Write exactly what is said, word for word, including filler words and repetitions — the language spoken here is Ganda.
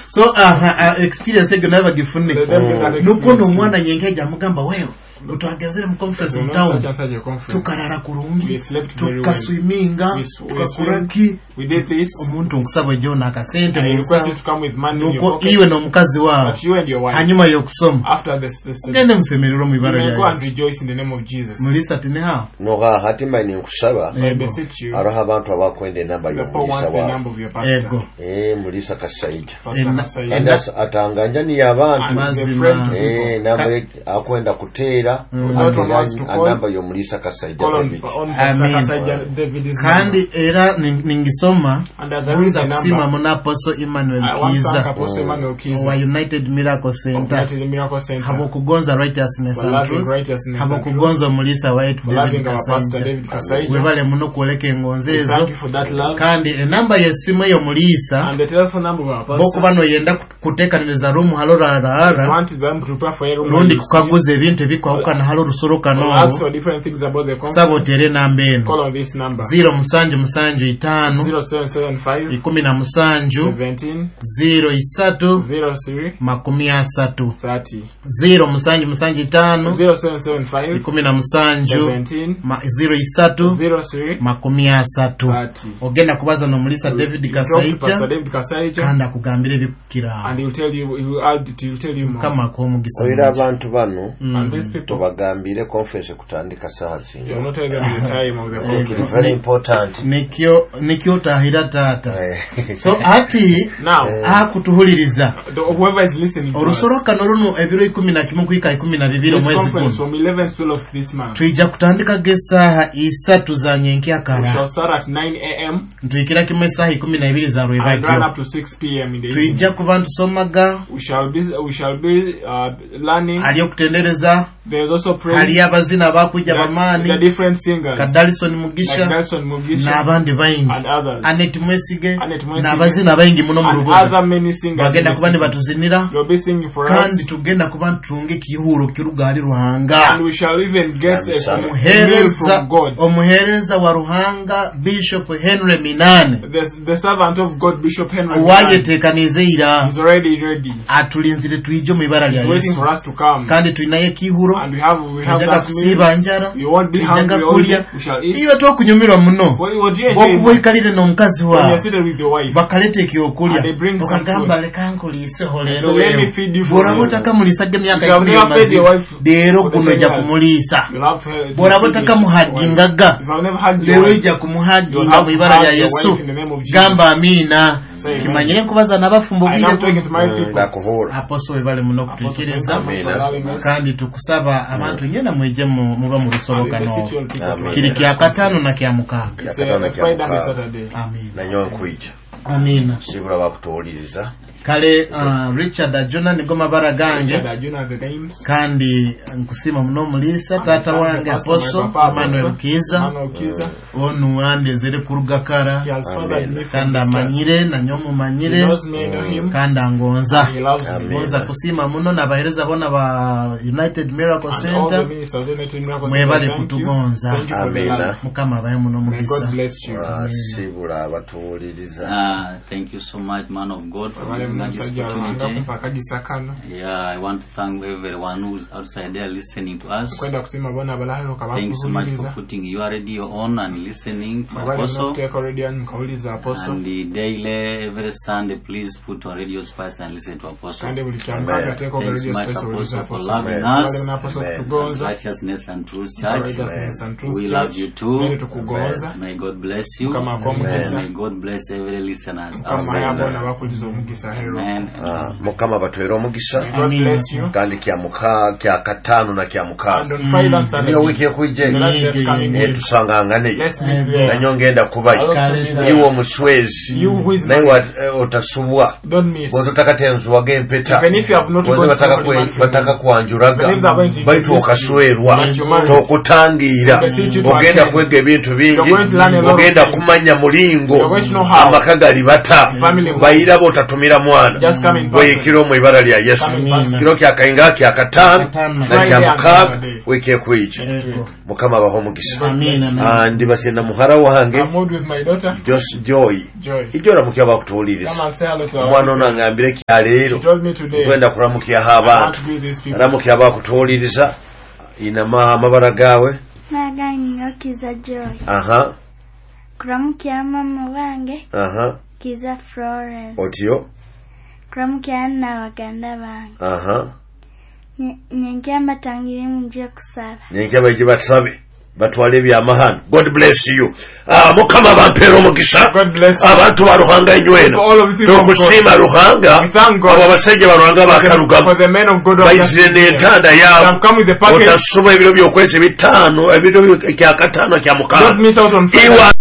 So uh, experience ego nawe bagifune nuko no mwana nyengeja mugamba wewe utwagezere mu conference mu town tukarara kurungi tukaswiminga tukakuraki we did this omuntu nkusaba jo nakasente mu request to come with money nuko iwe no mukazi wawe hanyuma yo kusoma after this this ngende musemerero mu ibara ya go and rejoice in the name of Jesus mulisa tine ha noga hatima ni nkusaba araha abantu abakwende namba yo mulisa wa ego eh mulisa kasaija enda atanganja ni yabantu eh namwe akwenda kutera namba yo mulisa kasaija David kandi era ningisoma uza kusima muna Apostle Emmanuel Kiza wa United Miracle Center habo kugonza righteousness and truth habo kugonza mulisa wa David Kasaija webale muno kuoleke ngonzezo kandi enamba yesimu yo mulisa boko bano yenda kuteka neza room halora rara rundi kukaguza ebintu bikwa na halo rusoroka no sabo tere nambeno zero musanju musanju itano zero seven seven five ikumi na musanju seventeen zero isatu zero three makumi asatu thirty zero musanju musanju itano zero seven seven five ikumi na musanju seventeen ma zero isatu zero three makumi asatu thirty ogenda kubaza no mulisa David Kasaija David Kasaija kanda kugambira bikira and he will tell you he will add he will tell you more kama ko mugisa oira abantu bano and these people bagambire conference kutandika saa zino you not tell them the time of the program very important nikyo nikyo tahira tata so ati now akutuhuliriza whoever is listening orusoroka noruno ebiro ikumi na kimwe kuika ikumi na bibiri mwezi from eleven to twelve this month tuija kutandika gesaha isatu za nyenkia kara we shall start at nine a m tuikira kimwe saha ikumi na bibiri za ruiva and run up to six p m in the evening tuija kubantu somaga we shall be we shall be uh, learning aliyo kutendereza there is also praise hali abazina bakuja bamani the different singers Kadalison Mugisha like Dalson Mugisha na abandi baingi and others Anet Mwesige na abazina baingi muno mu rugo other many singers bagenda kubandi batuzinira will be singing for kandi us kandi tugenda kubantu tunge kihuro kirugari ruhanga and we shall even get a omuhereza omuhereza wa ruhanga Bishop Henry Minane the, the servant of God Bishop Henry waje tekanize ira is already ready atulinzire tuijo mu ibara lya Yesu waiting for us to come kandi tuinaye kihuro and we have we have that kusiba njara you won't be hungry kulya iwe to kunyumirwa muno bokuboikalire no mukazi wa bakalete kyokulya okagamba lekankulise holero wewe borabota kamulisage myaka ikumi dero kuno ja kumulisa borabota kamuhagingaga lero ija kumuhaginga mu ibara lya Yesu gamba amina kimanyire kubaza nabafumbo bire ndakuhura Apostle bale muno kutekereza kandi tukusaba abantu nyena mweje muba mu rusoroka no kiri kya katano na kya mukaga amen nanyo nkwija amina sibura bakutoliriza kale uh, Richard Ajuna nigoma baraganje kandi nkusima muno mulisa tata wange Apostle Emmanuel Kiza onu wande zere kurugakara kandi amanyire na nyomu manyire kandi angonza ngonza kusima muno nabahereza bona ba United Miracle Center mwebale kutugonza amina mukama baye muno mugisa sibura batoliriza. Ah, thank you so much, man of God, for giving us this opportunity. Yeah, I want to thank everyone who's outside there listening to us. Thanks so much for putting your radio on and listening to Apostle. And the daily, every Sunday, please put on Radio Spice and listen to Apostle. Amen. Thanks so much, Apostle, for loving us. Amen. Righteousness and truth, church. We love you too. Amen. May God bless you. Amen. May God bless every listeners. Amen. Mukama batwero mugisha kandi kya muka kya katano na kya mukaza niyo wiki kuje ne tusangangane na nyongenda kubaye iwo mushwezi nayo otasubwa bozo takatenzu wage mpeta bozo bataka kwe bataka kwanjuraga baitu okaswerwa tokutangira ogenda kwege bintu bingi ogenda kumanya mulingo amakaga bali bata bayira botatumira mwana wekiro mu ibara lya Yesu kiro kya kainga kya katano na kya mukaaga weke kwijo mukama baho mugisa andi basenda muhara wange just joy ijora mukya bakutuliriza mwana onangambire kya leero kwenda kuramukya abantu ramukya bakutuliriza ina mabara gawe nagani yokiza joy aha kuramukya mama wange aha kiza Florence otio kuramukya na baganda bange aha nyenkia batangire munje kusaba nyenkia baje batsabe batwale bya mahano. God bless you. Ah mukama bampero mukisa abantu baruhanga inyweno tukusima ruhanga abo basajja baruhanga bakaruga bayizire netanda yabo otasuba ebiro byokwezi bitano ebiro kya katano kya mukama iwa